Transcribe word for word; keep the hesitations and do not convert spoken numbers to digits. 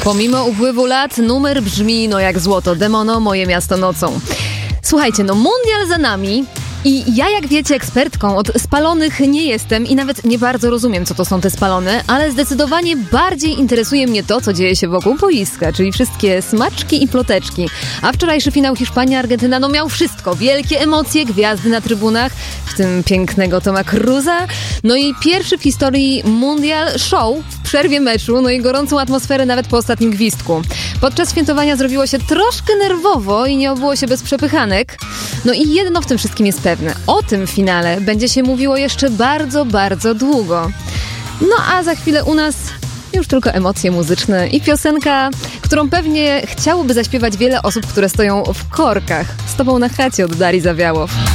Pomimo upływu lat numer brzmi no jak złoto. Demono, moje miasto nocą. Słuchajcie, no mundial za nami. I ja, jak wiecie, ekspertką od spalonych nie jestem i nawet nie bardzo rozumiem, co to są te spalone, ale zdecydowanie bardziej interesuje mnie to, co dzieje się wokół boiska, czyli wszystkie smaczki i ploteczki. A wczorajszy finał Hiszpania-Argentyna no miał wszystko. Wielkie emocje, gwiazdy na trybunach, w tym pięknego Toma Cruza. No i pierwszy w historii mundial show w przerwie meczu, no i gorącą atmosferę nawet po ostatnim gwizdku. Podczas świętowania zrobiło się troszkę nerwowo i nie obyło się bez przepychanek. No i jedno w tym wszystkim jest pewne. O tym finale będzie się mówiło jeszcze bardzo, bardzo długo. No a za chwilę u nas już tylko emocje muzyczne i piosenka, którą pewnie chciałoby zaśpiewać wiele osób, które stoją w korkach. Z tobą na chacie od Darii Zawiałow.